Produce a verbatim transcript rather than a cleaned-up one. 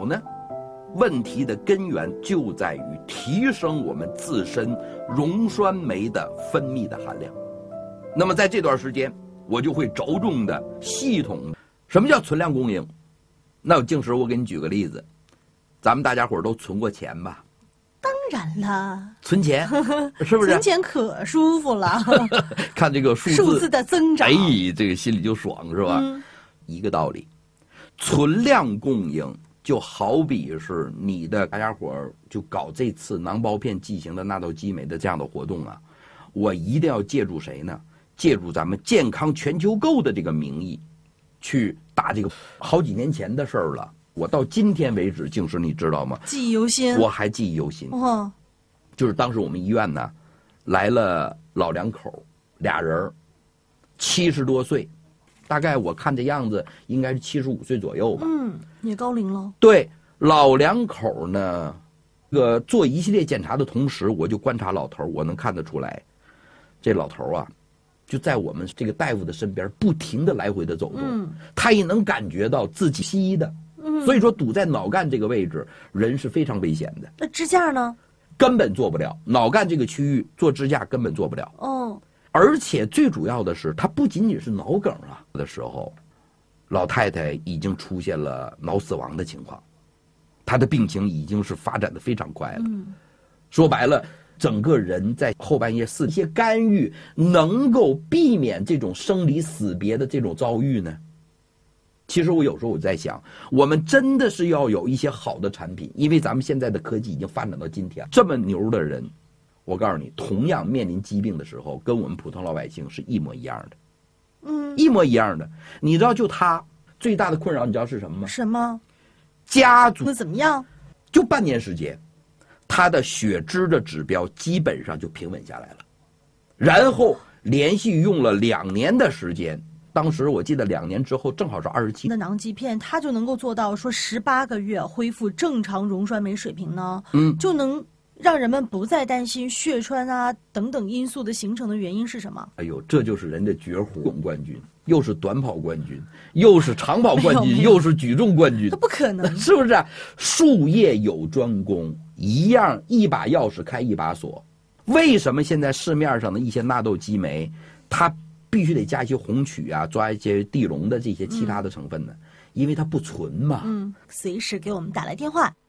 好呢？问题的根源就在于提升我们自身溶酸酶的分泌的含量。那么在这段时间，我就会着重的系统。什么叫存量供应？那静时我给你举个例子，咱们大家伙都存过钱吧？ 当然了， 存钱是不是？ 存钱可舒服了， 看这个数字数字的增长， 哎，这个心里就爽是吧？嗯、一个道理，存量供应。就好比是你的大家伙就搞这次囊包片剂型的纳豆激酶的这样的活动啊，我一定要借助谁呢？借助咱们健康全球购的这个名义，去打这个好几年前的事儿了。我到今天为止，静时你知道吗？ 记忆犹新。 我还记忆犹新。 哇， 就是当时我们医院呢，来了老两口，俩人，七十多岁。大概我看这样子应该是七十五岁左右吧。 嗯，也高龄了。 对，老两口呢，这个做一系列检查的同时，我就观察老头，我能看得出来，这老头啊，就在我们这个大夫的身边不停的来回的走动。嗯，他也能感觉到自己吸的。嗯，所以说堵在脑干这个位置，人是非常危险的。 那支架呢？ 根本做不了，脑干这个区域做支架根本做不了。 哦。 而且最主要的是，它不仅仅是脑梗啊的时候，老太太已经出现了脑死亡的情况，她的病情已经是发展的非常快了。嗯，说白了，整个人在后半夜四一些干预能够避免这种生离死别的这种遭遇呢？其实我有时候我在想，我们真的是要有一些好的产品，因为咱们现在的科技已经发展到今天，这么牛的人。我告诉你，同样面临疾病的时候，跟我们普通老百姓是一模一样的，嗯，一模一样的。你知道，就他最大的困扰，你知道是什么吗？ 什么？ 家族那怎么样？ 就半年时间，他的血脂的指标基本上就平稳下来了，然后连续用了两年的时间。当时我记得两年之后正好是二十七。 那囊肌片它就能够做到说十八个月恢复正常溶酸酶水平呢？嗯，就能。让人们不再担心血栓啊等等因素的形成的原因是什么？ 哎呦，这就是人的绝活，总冠军，又是短跑冠军，又是长跑冠军，又是举重冠军， 这不可能， 是不是啊？术业有专攻，一样一把钥匙开一把锁。为什么现在市面上的一些纳豆激酶，它必须得加一些红曲啊，抓一些地龙的这些其他的成分呢？嗯、因为它不纯嘛。 嗯，随时给我们打来电话。